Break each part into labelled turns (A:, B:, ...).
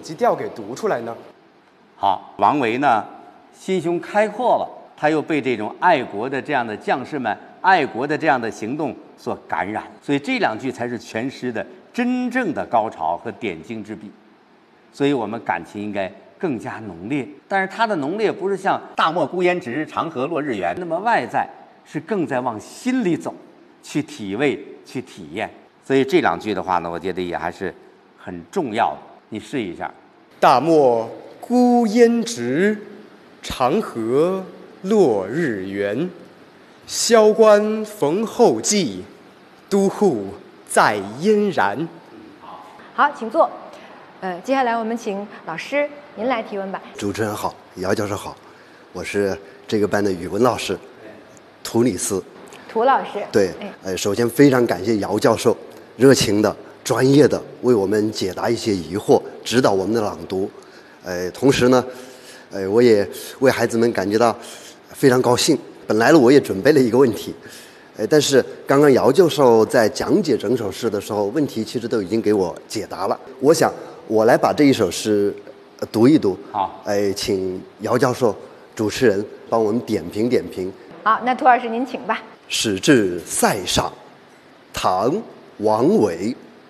A: 击调给读出来呢？
B: 好，王维呢，心胸开阔了，他又被这种爱国的这样的将士们、爱国的这样的行动所感染，所以这2句才是全诗的真正的高潮和点睛之笔。所以我们感情应该更加浓烈，但是它的浓烈不是像大漠孤烟直，长河落日圆那么外在，是更在往心里走，去体味、去体验。所以这2句的话呢，我觉得也还是很重要的。你试一下：
A: 大漠孤烟直，长河落日圆。萧关逢候骑，都护在燕然。
C: 好，请坐。接下来我们请老师您来提问吧。
D: 主持人好，姚教授好，我是这个班的语文老师涂里斯。
C: 涂老师。
D: 对，首先非常感谢姚教授热情的、专业的为我们解答一些疑惑，指导我们的朗读。同时呢，我也为孩子们感觉到非常高兴。本来我也准备了一个问题，但是刚刚姚教授在讲解整首诗的时候，问题其实都已经给我解答了。我想我来把这一首诗读一读。
B: 好，
D: 请姚教授、主持人帮我们点评点评。
C: 好，那涂老师您请吧。
D: 始至塞上，唐·王维。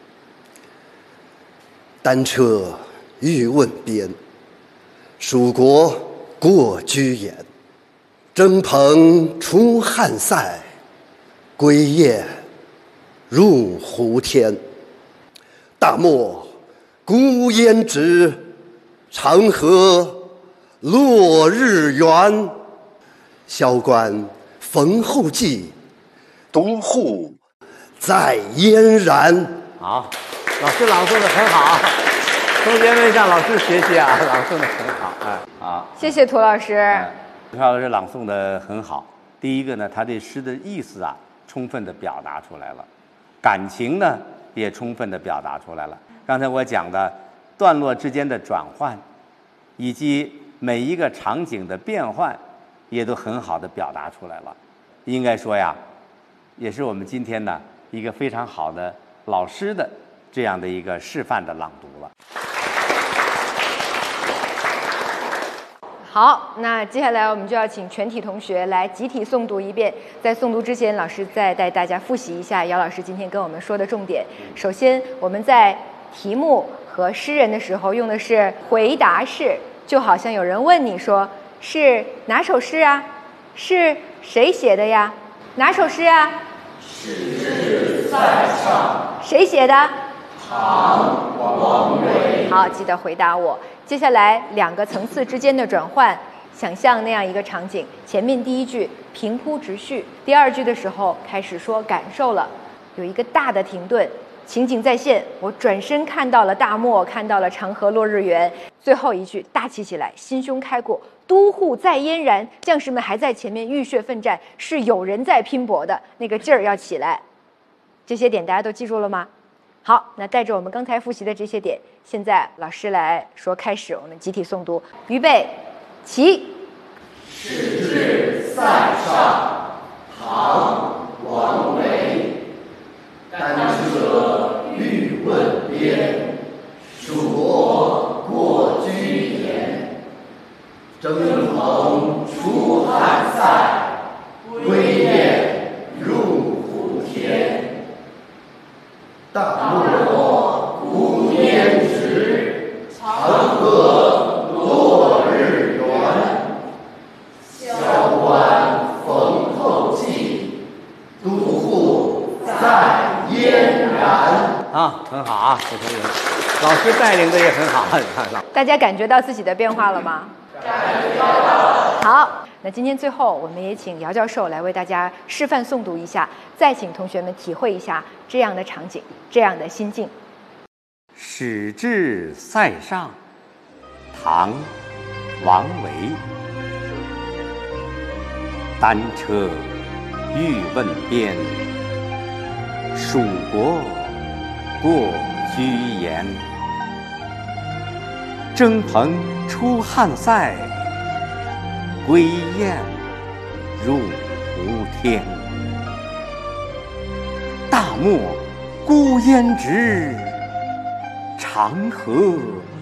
D: 单车欲问边，蜀国过居延。征蓬出汉塞，归雁入胡天。大漠孤烟直，长河落日圆。萧关逢候骑，都护在燕然。
B: 好，老师朗诵的很好，同学们向老师学习啊，朗诵的很好。好，
C: 谢谢涂老师。
B: 涂老师朗诵的很好。第一个呢，他对诗的意思啊，充分的表达出来了，感情呢也充分的表达出来了。刚才我讲的段落之间的转换，以及每一个场景的变换，也都很好的表达出来了。应该说呀，也是我们今天呢一个非常好的老师的这样的一个示范的朗读了。
C: 好，那接下来我们就要请全体同学来集体诵读一遍。在诵读之前，老师再带大家复习一下姚老师今天跟我们说的重点。首先，我们在题目和诗人的时候用的是回答式，就好像有人问你说是哪首诗啊？是谁写的呀？哪首诗啊？
E: 始至塞上。
C: 谁写的？
E: 唐·王维。
C: 好，记得回答我。接下来2个层次之间的转换，想象那样一个场景：前面第1句平铺直叙，第2句的时候开始说感受了，有一个大的停顿，情景再现，我转身看到了大漠，看到了长河落日圆。最后一句大气起来，心胸开阔，都护在燕然，将士们还在前面浴血奋战，是有人在拼搏的，那个劲儿要起来。这些点大家都记住了吗？好，那带着我们刚才复习的这些点，现在老师来说开始，我们集体诵读，预备，起。
E: 始至塞上，唐·王维。单车欲问边，蜀国过居延。征蓬出汉塞，归雁入胡天。大漠孤烟直，长河落日圆。萧关逢候骑，都护在燕然。
B: 很好啊，这同学们，老师带领的也很好。
C: 大家感觉到自己的变化了吗？
E: 感觉到了。
C: 好，那今天最后我们也请姚教授来为大家示范诵读一下，再请同学们体会一下这样的场景，这样的心境。
B: 始至塞上，唐·王维。单车欲问边，蜀国过居延。征蓬出汉塞，归雁入胡天。大漠孤烟直，长河